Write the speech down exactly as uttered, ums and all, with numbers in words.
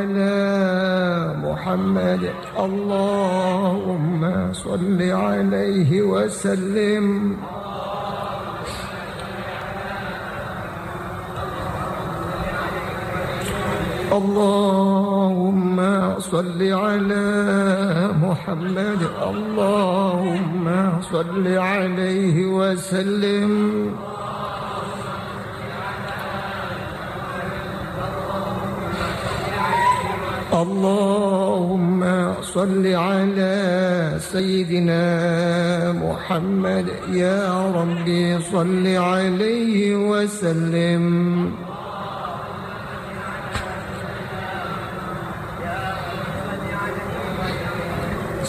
على محمد اللهم صل عليه وسلم. اللهم صل على محمد اللهم صل عليه وسلم. اللهم صل على سيدنا محمد يا ربي صل عليه وسلم.